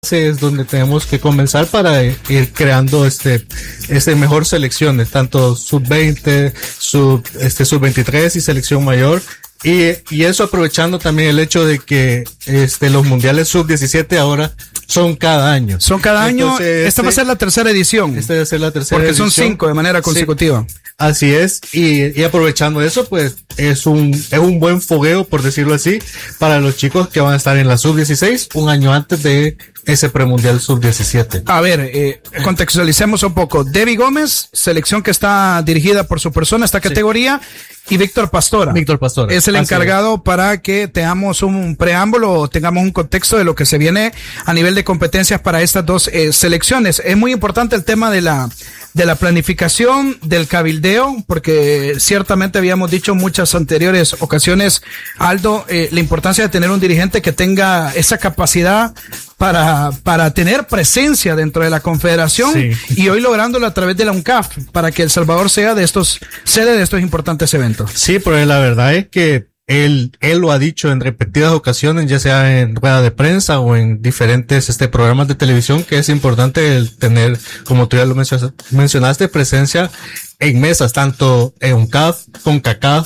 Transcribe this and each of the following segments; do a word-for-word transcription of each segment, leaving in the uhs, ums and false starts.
es donde tenemos que comenzar para ir creando este, este mejor selecciones, tanto sub veinte, sub, este, sub veintitrés y selección mayor. Y, y eso aprovechando también el hecho de que, este, los mundiales sub diecisiete ahora son cada año. Son cada año. Entonces, esta este, va a ser la tercera edición. Esta va a ser la tercera porque edición. Porque son cinco de manera consecutiva. Sí, así es. Y, y aprovechando eso, pues, es un, es un buen fogueo, por decirlo así, para los chicos que van a estar en la sub dieciséis un año antes de ese premundial sub diecisiete. A ver, eh, contextualicemos un poco. Debbie Gómez, selección que está dirigida por su persona, esta categoría, sí. Y Víctor Pastora. Víctor Pastora. Es el encargado es. para que tengamos un preámbulo o tengamos un contexto de lo que se viene a nivel de competencias para estas dos eh, selecciones. Es muy importante el tema de la de la planificación, del cabildeo, porque ciertamente habíamos dicho en muchas anteriores ocasiones, Aldo, eh, la importancia de tener un dirigente que tenga esa capacidad para, para tener presencia dentro de la confederación, sí. Y hoy lográndolo a través de la UNCAF, para que El Salvador sea de estos, sede de estos importantes eventos. Sí, pero la verdad es que Él, él lo ha dicho en repetidas ocasiones, ya sea en rueda de prensa o en diferentes este programas de televisión, que es importante el tener, como tú ya lo mencionaste, presencia en mesas, tanto en UNCAF, CONCACAF,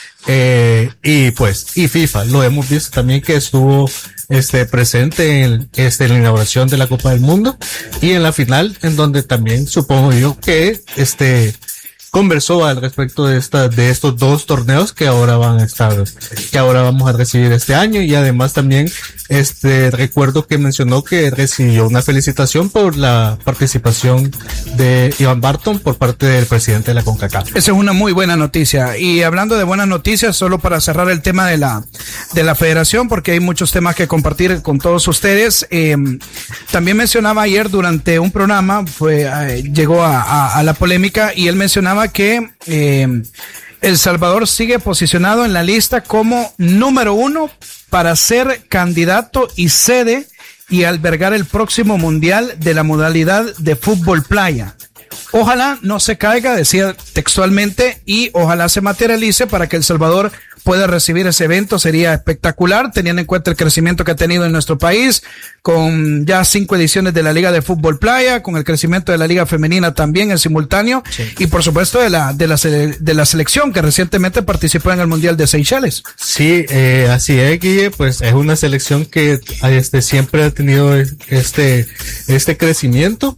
eh, y pues, y FIFA. Lo hemos visto también que estuvo, este, presente en, este, en la inauguración de la Copa del Mundo y en la final, en donde también supongo yo que, este, conversó al respecto de esta, de estos dos torneos que ahora van a estar, que ahora vamos a recibir este año, y además también, este, recuerdo que mencionó que recibió una felicitación por la participación de Iván Barton por parte del presidente de la CONCACAF. Esa es una muy buena noticia. Y hablando de buenas noticias, solo para cerrar el tema de la, de la federación, porque hay muchos temas que compartir con todos ustedes, eh, también mencionaba ayer durante un programa, fue, eh, llegó a, a, a la polémica, y él mencionaba que eh, El Salvador sigue posicionado en la lista como número uno para ser candidato y sede y albergar el próximo mundial de la modalidad de fútbol playa. Ojalá no se caiga, decía textualmente, y ojalá se materialice para que El Salvador pueda recibir ese evento. Sería espectacular, teniendo en cuenta el crecimiento que ha tenido en nuestro país, con ya cinco ediciones de la Liga de Fútbol Playa, con el crecimiento de la Liga Femenina también en simultáneo, sí. Y por supuesto de la de la de la selección que recientemente participó en el Mundial de Seychelles. Sí, eh, así es, Guille, pues es una selección que este siempre ha tenido este este crecimiento,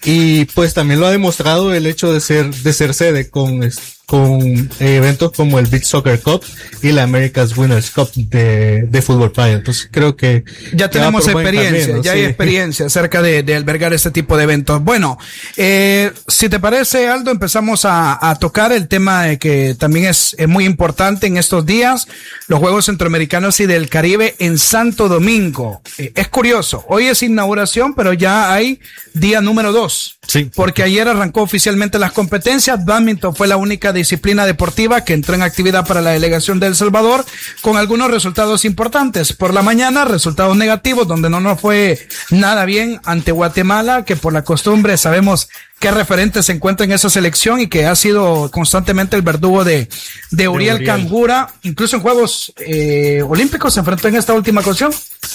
y pues también lo ha demostrado el hecho de ser de ser sede con con eventos como el Beach Soccer Cup y la America's Winners Cup de, de fútbol playa. Entonces creo que ya tenemos experiencia, camino, ya sí. hay experiencia acerca de, de albergar este tipo de eventos. Bueno, eh, si te parece, Aldo, empezamos a, a tocar el tema de que también es, es muy importante en estos días, los Juegos Centroamericanos y del Caribe en Santo Domingo. Eh, es curioso, hoy es inauguración, pero ya hay día número dos. Sí. Porque ayer arrancó oficialmente las competencias. Badminton fue la única disciplina deportiva que entró en actividad para la delegación de El Salvador, con algunos resultados importantes. Por la mañana, resultados negativos, donde no nos fue nada bien ante Guatemala, que por la costumbre sabemos qué referente se encuentra en esa selección y que ha sido constantemente el verdugo de, de Uriel, de Uriel. Cangura. Incluso en Juegos eh, Olímpicos se enfrentó en esta última ocasión.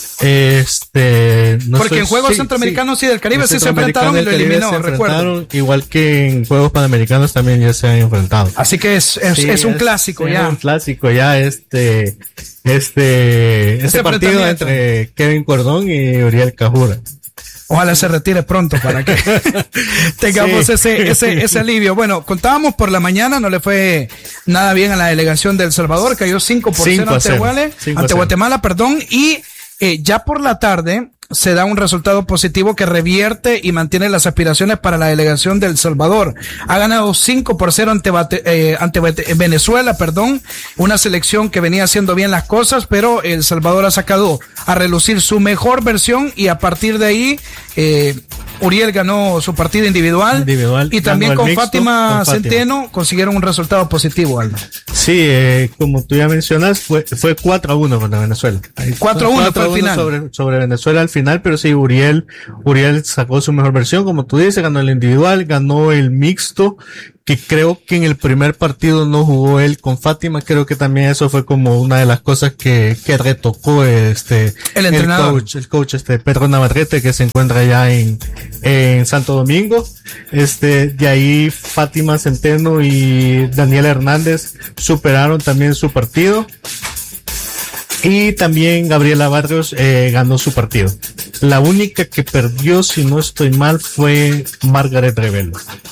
Este, no Porque en Juegos sí, Centroamericanos sí. y del Caribe sí se enfrentaron y lo eliminó, recuerdo. Igual que en Juegos Panamericanos también ya se han enfrentado. Así que es, es, sí, es un es, clásico es ya. Es un clásico ya este, este, este, este partido entre Kevin Cordón y Uriel Cangura. Ojalá se retire pronto para que tengamos sí. ese, ese, ese alivio. Bueno, contábamos por la mañana, no le fue nada bien a la delegación de El Salvador, cayó cinco por cero ante, Guale, ante Guatemala, perdón, y eh, ya por la tarde se da un resultado positivo que revierte y mantiene las aspiraciones para la delegación de El Salvador. Ha ganado cinco por cero ante, eh, ante Venezuela, perdón, una selección que venía haciendo bien las cosas, pero El Salvador ha sacado a relucir su mejor versión, y a partir de ahí eh, Uriel ganó su partido individual, individual y también con mixto, Fátima, con Fátima Centeno consiguieron un resultado positivo, Aldo. Sí, eh, como tú ya mencionas, fue, fue cuatro a uno contra Venezuela. cuatro a uno fue el final. Sobre, sobre Venezuela al final, pero sí, Uriel, Uriel sacó su mejor versión, como tú dices, ganó el individual, ganó el mixto, que creo que en el primer partido no jugó él con Fátima. Creo que también eso fue como una de las cosas que, que retocó este, el entrenador. El coach, el coach este, Pedro Navarrete, que se encuentra allá en, en Santo Domingo. Este, de ahí Fátima Centeno y Daniela Hernández superaron también su partido. Y también Gabriela Barrios eh, ganó su partido. La única que perdió, si no estoy mal, fue Margaret Revelo.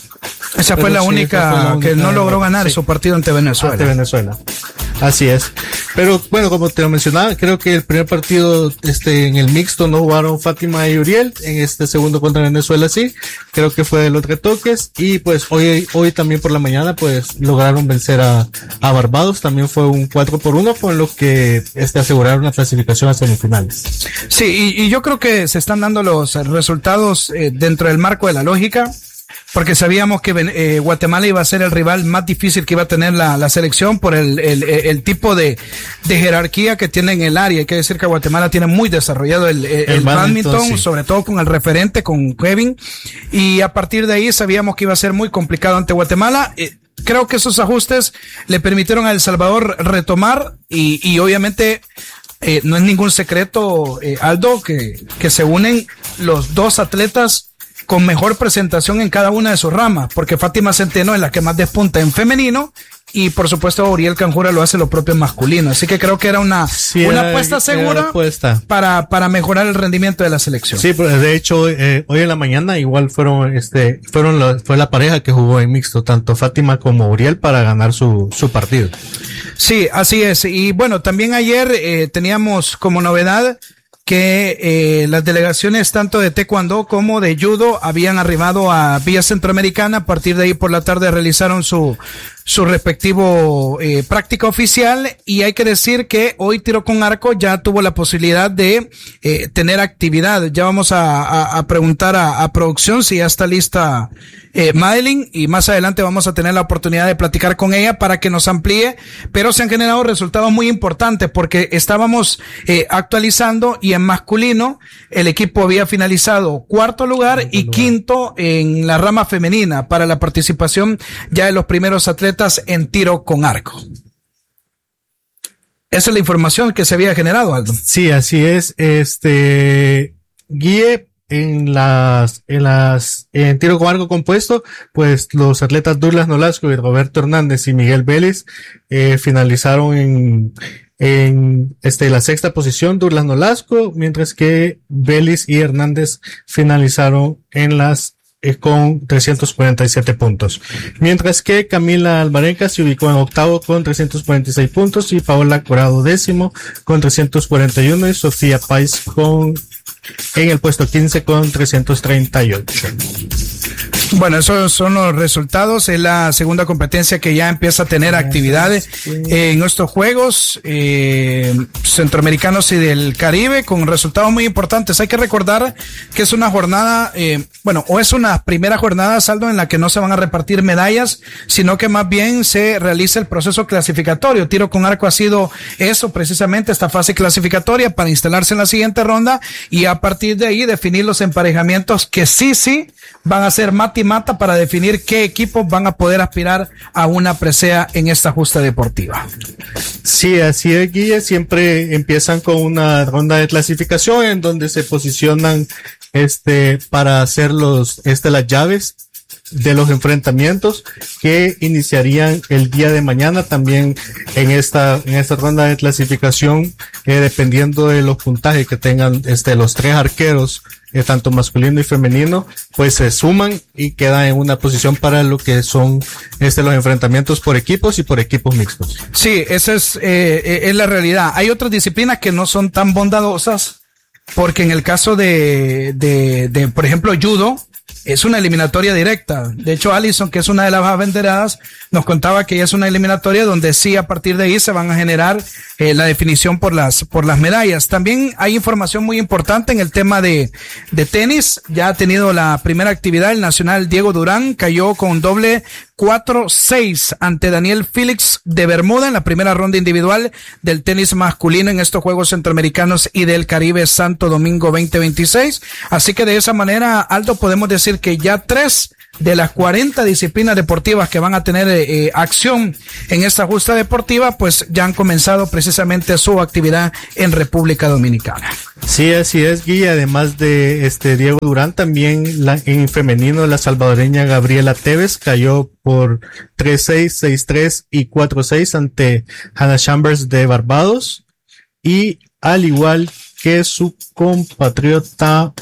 Esa fue, sí, esa fue la única que no logró ganar, sí, su partido ante Venezuela. Ante Venezuela. Así es. Pero bueno, como te lo mencionaba, creo que el primer partido este en el mixto no jugaron Fátima y Uriel. En este segundo contra Venezuela sí. Creo que fue de los retoques. Y pues hoy hoy también por la mañana pues lograron vencer a, a Barbados. También fue un cuatro por uno, con lo que este aseguraron la clasificación a semifinales. Sí, y, y yo creo que se están dando los resultados eh, dentro del marco de la lógica. Porque sabíamos que eh, Guatemala iba a ser el rival más difícil que iba a tener la, la selección por el, el, el tipo de, de jerarquía que tiene en el área. Hay que decir que Guatemala tiene muy desarrollado el, el, el badminton, sí, sobre todo con el referente, con Kevin. Y a partir de ahí sabíamos que iba a ser muy complicado ante Guatemala. Eh, creo que esos ajustes le permitieron a El Salvador retomar y, y obviamente eh, no es ningún secreto, eh, Aldo, que, que se unen los dos atletas con mejor presentación en cada una de sus ramas, porque Fátima Centeno es la que más despunta en femenino y por supuesto Uriel Canjura lo hace lo propio en masculino, así que creo que era una, sí, una apuesta segura apuesta. para para mejorar el rendimiento de la selección. Sí, pues de hecho eh, hoy en la mañana igual fueron este fueron la, fue la pareja que jugó en mixto, tanto Fátima como Uriel, para ganar su su partido. Sí, así es. Y bueno, también ayer eh, teníamos como novedad que eh, las delegaciones tanto de taekwondo como de judo habían arribado a Villa Centroamericana. A partir de ahí por la tarde realizaron su su respectivo eh, práctica oficial, y hay que decir que hoy Tiro con Arco ya tuvo la posibilidad de eh, tener actividad. Ya vamos a, a, a preguntar a, a producción si ya está lista eh, Madeline, y más adelante vamos a tener la oportunidad de platicar con ella para que nos amplíe, pero se han generado resultados muy importantes porque estábamos eh, actualizando y en masculino el equipo había finalizado cuarto lugar cuarto y lugar. quinto en la rama femenina para la participación ya de los primeros atletas en tiro con arco. Esa es la información que se había generado, Aldo. Sí, así es. Este, Guille, en las, en las, en tiro con arco compuesto, pues los atletas Douglas Nolasco y Roberto Hernández y Miguel Vélez, eh, finalizaron en, en, este, la sexta posición, Douglas Nolasco, mientras que Vélez y Hernández finalizaron en las con trescientos cuarenta y siete puntos. Mientras que Camila Alvarenga se ubicó en octavo con trescientos cuarenta y seis puntos y Paola Corado décimo con trescientos cuarenta y uno y Sofía Pais con en el puesto quince con trescientos treinta y ocho. Bueno, esos son los resultados. Es la segunda competencia que ya empieza a tener actividades en estos Juegos eh, Centroamericanos y del Caribe con resultados muy importantes. Hay que recordar que es una jornada, eh, bueno, o es una primera jornada, Saldo, en la que no se van a repartir medallas, sino que más bien se realiza el proceso clasificatorio. Tiro con arco ha sido eso, precisamente, esta fase clasificatoria para instalarse en la siguiente ronda y a partir de ahí definir los emparejamientos que sí, sí, van a ser mata y mata para definir qué equipos van a poder aspirar a una presea en esta justa deportiva. Sí, así es, Guille. Siempre empiezan con una ronda de clasificación en donde se posicionan este para hacer los este las llaves de los enfrentamientos que iniciarían el día de mañana. También en esta en esta ronda de clasificación, eh, dependiendo de los puntajes que tengan este los tres arqueros, eh, tanto masculino y femenino, pues se suman y quedan en una posición para lo que son este los enfrentamientos por equipos y por equipos mixtos. Sí, esa es eh, es la realidad. Hay otras disciplinas que no son tan bondadosas, porque en el caso de de, de por ejemplo judo, es una eliminatoria directa. De hecho, Alison, que es una de las abanderadas, nos contaba que ya es una eliminatoria donde sí, a partir de ahí se van a generar eh, la definición por las por las medallas. También hay información muy importante en el tema de de tenis. Ya ha tenido la primera actividad el nacional Diego Durán, cayó con doble cuatro seis ante Daniel Félix de Bermuda en la primera ronda individual del tenis masculino en estos Juegos Centroamericanos y del Caribe Santo Domingo veinte veintiséis. Así que de esa manera, Aldo, podemos decir que ya tres de las cuarenta disciplinas deportivas que van a tener eh, acción en esta justa deportiva, pues ya han comenzado precisamente su actividad en República Dominicana. Sí, así es, Gui. Además de este Diego Durán, también la, en femenino la salvadoreña Gabriela Tevez cayó por tres seis, seis tres y cuatro seis ante Hannah Chambers de Barbados, y al igual que su compatriota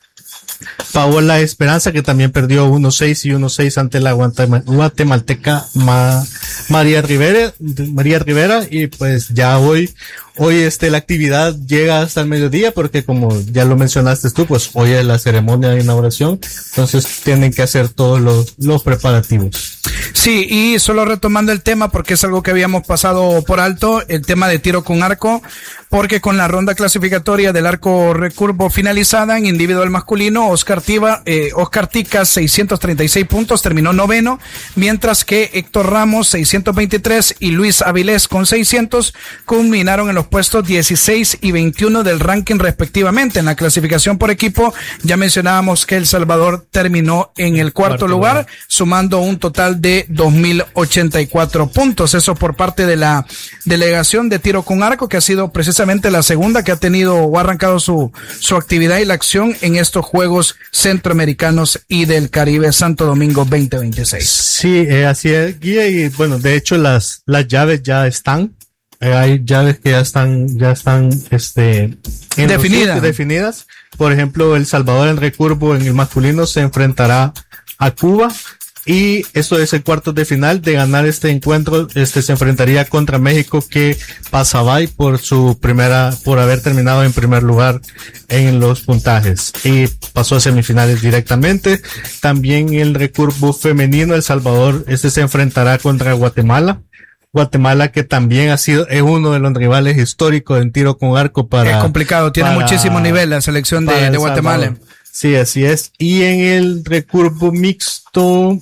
Paola Esperanza, que también perdió uno seis y uno seis ante la guatemalteca Ma, María Rivera, María Rivera, y pues ya hoy, hoy este, la actividad llega hasta el mediodía, porque como ya lo mencionaste tú, pues hoy es la ceremonia de inauguración, entonces tienen que hacer todos los, los preparativos. Sí, y solo retomando el tema, porque es algo que habíamos pasado por alto, el tema de tiro con arco, porque con la ronda clasificatoria del arco recurvo finalizada en individual masculino, Oscar Tiva, eh, Oscar Tica, seiscientos treinta y seis puntos, terminó noveno, mientras que Héctor Ramos, seiscientos veintitrés, y Luis Avilés con seiscientos, culminaron en los puestos dieciséis y veintiuno del ranking respectivamente. En la clasificación por equipo, ya mencionábamos que El Salvador terminó en el cuarto, cuarto lugar, lugar, sumando un total de dos mil ochenta y cuatro puntos. Eso por parte de la delegación de tiro con arco, que ha sido precisamente la segunda que ha tenido o ha arrancado su, su actividad y la acción en estos Juegos Centroamericanos y del Caribe Santo Domingo veinte veintiséis. Sí, eh, así es, Guía, y bueno, de hecho las, las llaves ya están. Eh, hay llaves que ya están, ya están, este, definidas. definidas. Por ejemplo, El Salvador en recurvo en el masculino se enfrentará a Cuba, y eso es el cuarto de final. De ganar este encuentro, este se enfrentaría contra México, que pasaba por su primera, por haber terminado en primer lugar en los puntajes, y pasó a semifinales directamente. También el recurvo femenino, El Salvador, este se enfrentará contra Guatemala. Guatemala, que también ha sido, es uno de los rivales históricos en tiro con arco para... Es complicado, tiene para, muchísimo nivel la selección de, de Guatemala. Salvador. Sí, así es. Y en el recurvo mixto,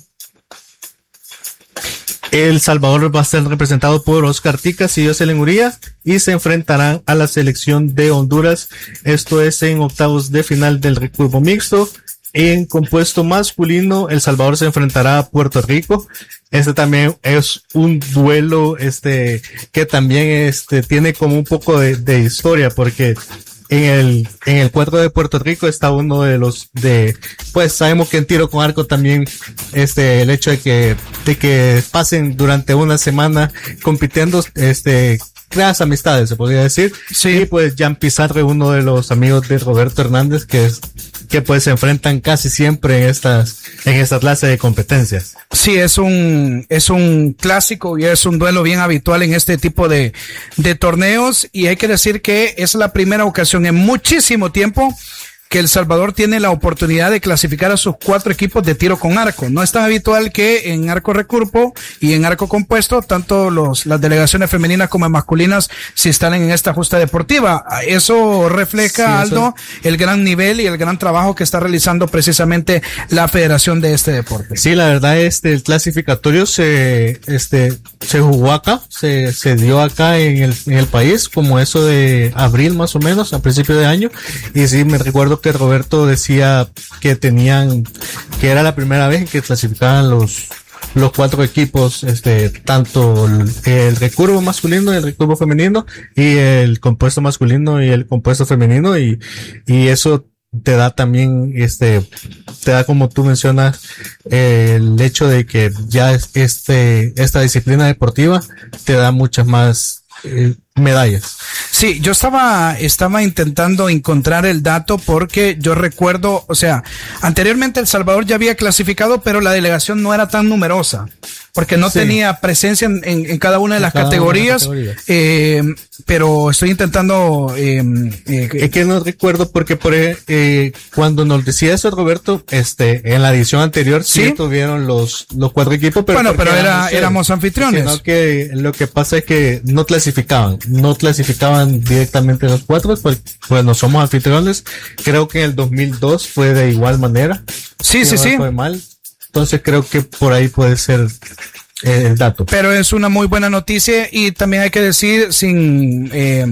El Salvador va a ser representado por Oscar Ticas y Jocelyn Urías, y se enfrentarán a la selección de Honduras. Esto es en octavos de final del recurvo mixto. En compuesto masculino, El Salvador se enfrentará a Puerto Rico. Este también es un duelo, este, que también, este, tiene como un poco de, de historia, porque en el, en el cuadro de Puerto Rico está uno de los, de, pues sabemos que en tiro con arco también, este, el hecho de que, de que pasen durante una semana compitiendo, este, creas amistades, se podría decir. Sí. Y pues Jan Pizarro, uno de los amigos de Roberto Hernández, que es, que pues se enfrentan casi siempre en estas, en esta clase de competencias. Sí, es un, es un clásico y es un duelo bien habitual en este tipo de, de torneos, y hay que decir que es la primera ocasión en muchísimo tiempo que El Salvador tiene la oportunidad de clasificar a sus cuatro equipos de tiro con arco. No es tan habitual que en arco recurvo y en arco compuesto, tanto los, las delegaciones femeninas como masculinas se instalen en esta justa deportiva. Eso refleja, sí, eso... Aldo, el gran nivel y el gran trabajo que está realizando precisamente la federación de este deporte. Sí, la verdad, este, el clasificatorio se, este, se jugó acá, se, se dio acá en el, en el país, como eso de abril más o menos, a principio de año, y sí, me recuerdo que Roberto decía que tenían, que era la primera vez en que clasificaban los, los cuatro equipos, este, tanto el, el recurvo masculino y el recurvo femenino, y el compuesto masculino y el compuesto femenino, y, y eso te da también, este, te da, como tú mencionas, eh, el hecho de que ya este, esta disciplina deportiva te da muchas más eh, medallas. Sí, yo estaba, estaba intentando encontrar el dato, porque yo recuerdo, o sea, anteriormente El Salvador ya había clasificado, pero la delegación no era tan numerosa, porque no sí. tenía presencia en, en, en cada una de las categorías, categorías. Eh, pero estoy intentando, eh, eh, es que no recuerdo, porque por eh, cuando nos decía eso Roberto, este, en la edición anterior sí, sí tuvieron los, los cuatro equipos, pero bueno, pero era, éramos, éramos anfitriones. Sino que lo que pasa es que no clasificaban, no clasificaban directamente los cuatro, pues, pues no somos anfitriones. Creo que en el dos mil dos fue de igual manera. Sí, sí, no sí. Fue mal. Entonces creo que por ahí puede ser eh, el dato. Pero es una muy buena noticia, y también hay que decir, sin eh,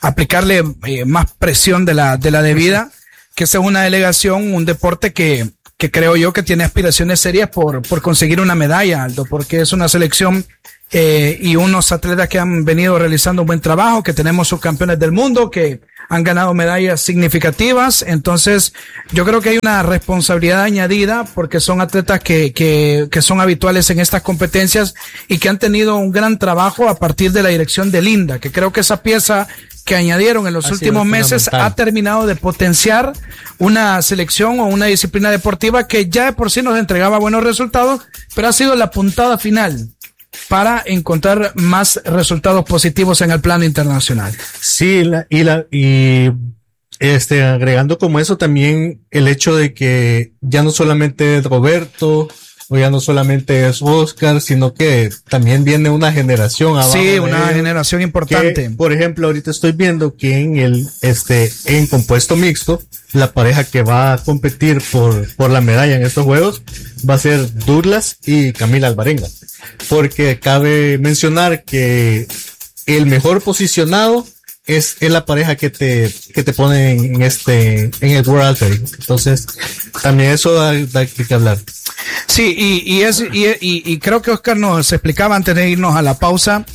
aplicarle eh, más presión de la, de la debida, que esa es una delegación, un deporte que que creo yo que tiene aspiraciones serias por, por conseguir una medalla, Aldo, porque es una selección eh, y unos atletas que han venido realizando un buen trabajo, que tenemos subcampeones del mundo, que han ganado medallas significativas. Entonces, yo creo que hay una responsabilidad añadida porque son atletas que, que, que son habituales en estas competencias y que han tenido un gran trabajo a partir de la dirección de Linda, que creo que esa pieza que añadieron en los ha últimos meses ha terminado de potenciar una selección o una disciplina deportiva que ya de por sí nos entregaba buenos resultados, pero ha sido la puntada final para encontrar más resultados positivos en el plano internacional. Sí, la, y la, y este, agregando como eso también el hecho de que ya no solamente es Roberto, o ya no solamente es Oscar, sino que también viene una generación abajo. Sí, una generación importante. Que, por ejemplo, ahorita estoy viendo que en el, este, en compuesto mixto, la pareja que va a competir por, por la medalla en estos juegos va a ser Douglas y Camila Alvarenga. Porque cabe mencionar que el mejor posicionado es, es la pareja que te, que te pone en este, en el World Altering. Entonces, también eso da, da que hablar. Sí, y, y es, y, y, y creo que Oscar nos explicaba antes de irnos a la pausa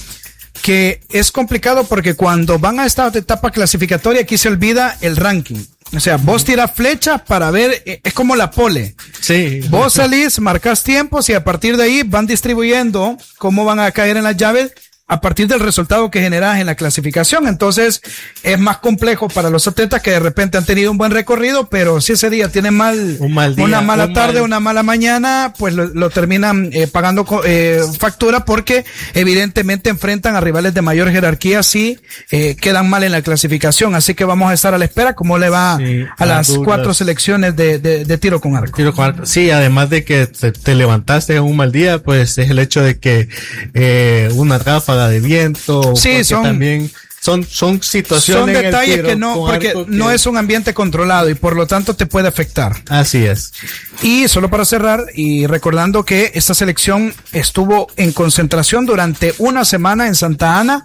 que es complicado porque cuando van a esta etapa clasificatoria aquí se olvida el ranking. O sea, vos tiras flechas para ver, es como la pole. Sí. Vos salís, marcas tiempos y a partir de ahí van distribuyendo cómo van a caer en las llaves a partir del resultado que generas en la clasificación. Entonces, es más complejo para los atletas que de repente han tenido un buen recorrido, pero si ese día tienen mal, un mal día, una mala un tarde, mal... una mala mañana, pues lo, lo terminan eh, pagando eh, factura porque evidentemente enfrentan a rivales de mayor jerarquía si eh, quedan mal en la clasificación. Así que vamos a estar a la espera cómo le va sí, a las dudas. cuatro selecciones de, de, de tiro con arco. Tiro con arco. Sí, además de que te, te levantaste en un mal día, pues es el hecho de que eh, una ráfaga de viento, sí, son también son son situaciones, son detalles en el tiro que no, porque que... no es un ambiente controlado y por lo tanto te puede afectar. Así es. Y solo para cerrar y recordando que esta selección estuvo en concentración durante una semana en Santa Ana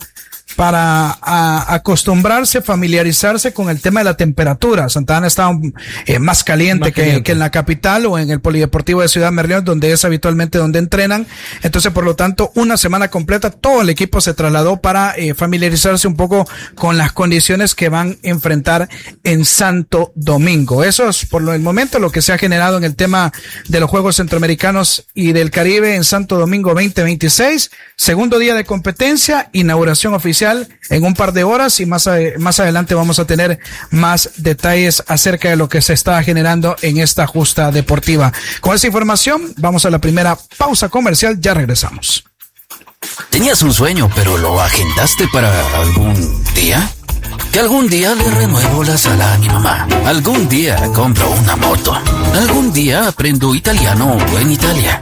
para a, acostumbrarse, familiarizarse con el tema de la temperatura. Santa Ana está eh, más caliente, más que, caliente que en la capital o en el Polideportivo de Ciudad Merlión, donde es habitualmente donde entrenan. Entonces, por lo tanto, una semana completa, todo el equipo se trasladó para eh, familiarizarse un poco con las condiciones que van a enfrentar en Santo Domingo. Eso es por el momento lo que se ha generado en el tema de los Juegos Centroamericanos y del Caribe en Santo Domingo veinte veintiséis. Segundo día de competencia, inauguración oficial en un par de horas y más, a, más adelante vamos a tener más detalles acerca de lo que se está generando en esta justa deportiva. Con esa información vamos a la primera pausa comercial, ya regresamos. ¿Tenías un sueño pero lo agendaste para algún día? Que algún día le renuevo la sala a mi mamá. Algún día compro una moto. Algún día aprendo italiano en Italia.